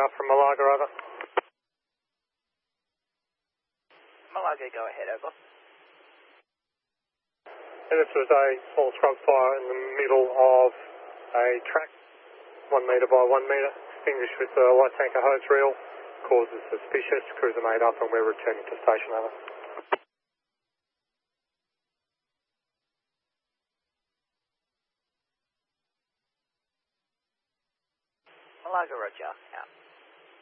from Malaga, over. Malaga, go ahead, over. And this was a small scrub fire in the middle of a track, 1 metre by 1 metre, extinguished with a light tanker hose reel. Cause is suspicious, crews are made up and we're returning to station, over. Malaga, roger, out.